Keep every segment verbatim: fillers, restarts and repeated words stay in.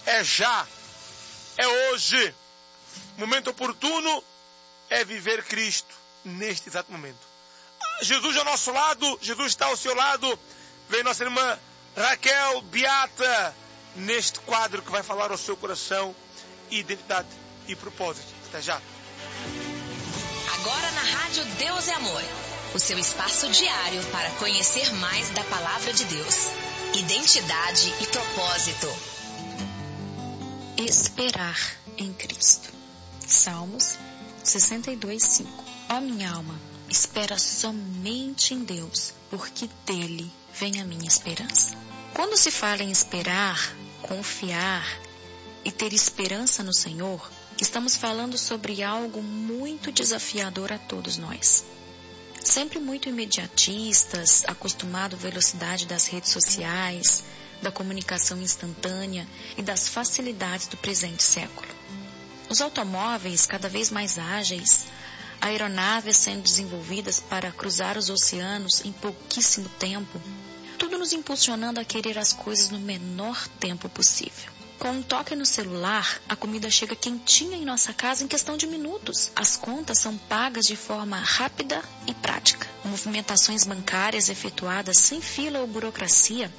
é já, é hoje. Momento oportuno é viver Cristo neste exato momento. Jesus ao nosso lado, Jesus está ao seu lado. Vem nossa irmã Raquel Beata neste quadro que vai falar ao seu coração, identidade e propósito. Até já. Agora na Rádio Deus é Amor, o seu espaço diário para conhecer mais da Palavra de Deus. Identidade e propósito. Esperar em Cristo. Salmos sessenta e dois, cinco. Ó minha alma, espera somente em Deus, porque dele vem a minha esperança. Quando se fala em esperar, confiar e ter esperança no Senhor, estamos falando sobre algo muito desafiador a todos nós. Sempre muito imediatistas, acostumados à velocidade das redes sociais, da comunicação instantânea e das facilidades do presente século. Os automóveis cada vez mais ágeis, aeronaves sendo desenvolvidas para cruzar os oceanos em pouquíssimo tempo, tudo nos impulsionando a querer as coisas no menor tempo possível. Com um toque no celular, a comida chega quentinha em nossa casa em questão de minutos. As contas são pagas de forma rápida e prática. Movimentações bancárias efetuadas sem fila ou burocracia,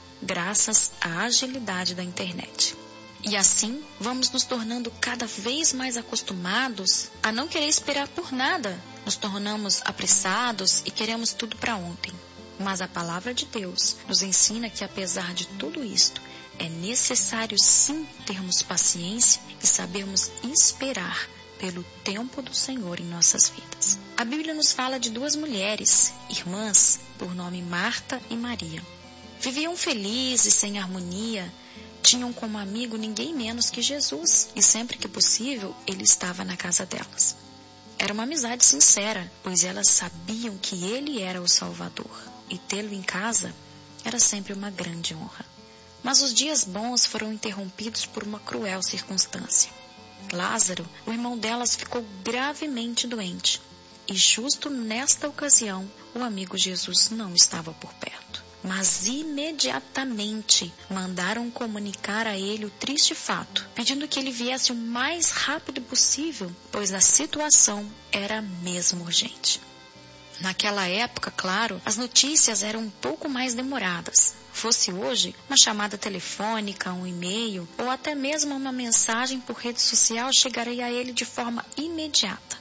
graças à agilidade da internet. E assim, vamos nos tornando cada vez mais acostumados a não querer esperar por nada. Nos tornamos apressados e queremos tudo para ontem. Mas a palavra de Deus nos ensina que, apesar de tudo isto, é necessário sim termos paciência e sabermos esperar pelo tempo do Senhor em nossas vidas. A Bíblia nos fala de duas mulheres, irmãs, por nome Marta e Maria. Viviam felizes, sem harmonia, tinham como amigo ninguém menos que Jesus, e sempre que possível, ele estava na casa delas. Era uma amizade sincera, pois elas sabiam que ele era o Salvador, e tê-lo em casa era sempre uma grande honra. Mas os dias bons foram interrompidos por uma cruel circunstância. Lázaro, o irmão delas, ficou gravemente doente, e justo nesta ocasião, o amigo Jesus não estava por perto. Mas imediatamente mandaram comunicar a ele o triste fato, pedindo que ele viesse o mais rápido possível, pois a situação era mesmo urgente. Naquela época, claro, as notícias eram um pouco mais demoradas. Fosse hoje, uma chamada telefônica, um e-mail ou até mesmo uma mensagem por rede social chegaria a ele de forma imediata.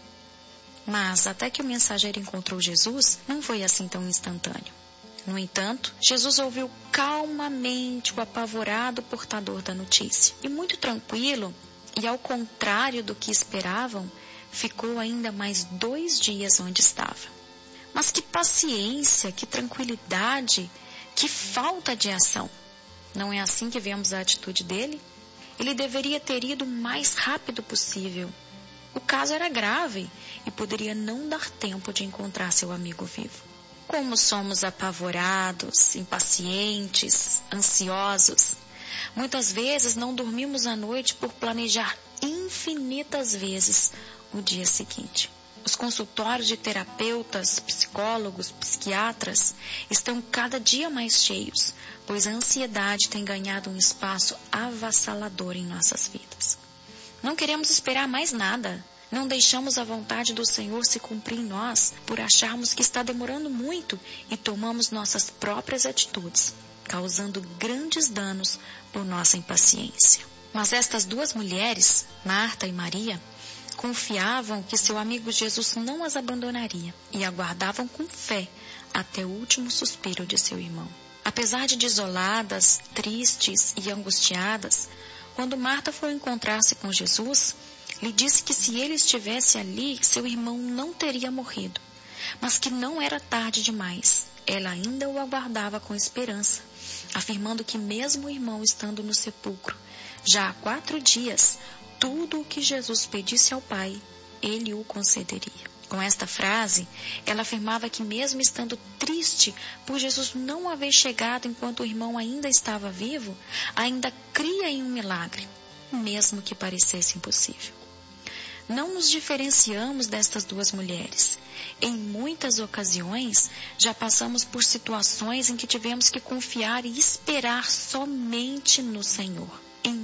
Mas até que o mensageiro encontrou Jesus, não foi assim tão instantâneo. No entanto, Jesus ouviu calmamente o apavorado portador da notícia. E muito tranquilo, e ao contrário do que esperavam, ficou ainda mais dois dias onde estava. Mas que paciência, que tranquilidade, que falta de ação! Não é assim que vemos a atitude dele? Ele deveria ter ido o mais rápido possível. O caso era grave e poderia não dar tempo de encontrar seu amigo vivo. Como somos apavorados, impacientes, ansiosos. Muitas vezes não dormimos à noite por planejar infinitas vezes o dia seguinte. Os consultórios de terapeutas, psicólogos, psiquiatras estão cada dia mais cheios, pois a ansiedade tem ganhado um espaço avassalador em nossas vidas. Não queremos esperar mais nada. Não deixamos a vontade do Senhor se cumprir em nós por acharmos que está demorando muito e tomamos nossas próprias atitudes, causando grandes danos por nossa impaciência. Mas estas duas mulheres, Marta e Maria, confiavam que seu amigo Jesus não as abandonaria e aguardavam com fé até o último suspiro de seu irmão. Apesar de desoladas, tristes e angustiadas, quando Marta foi encontrar-se com Jesus, lhe disse que se ele estivesse ali, seu irmão não teria morrido, mas que não era tarde demais. Ela ainda o aguardava com esperança, afirmando que mesmo o irmão estando no sepulcro, já há quatro dias, tudo o que Jesus pedisse ao Pai, ele o concederia. Com esta frase, ela afirmava que mesmo estando triste por Jesus não haver chegado enquanto o irmão ainda estava vivo, ainda cria em um milagre, mesmo que parecesse impossível. Não nos diferenciamos destas duas mulheres. Em muitas ocasiões, já passamos por situações em que tivemos que confiar e esperar somente no Senhor.